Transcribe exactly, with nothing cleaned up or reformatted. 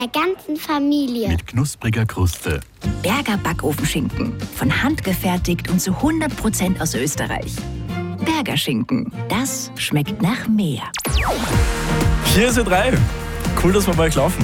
Der ganzen Familie. Mit knuspriger Kruste. Berger Backofenschinken. Von Hand gefertigt und zu hundert Prozent aus Österreich. Berger Schinken. Das schmeckt nach mehr. Hier ist ihr drei. Cool, dass wir bei euch laufen.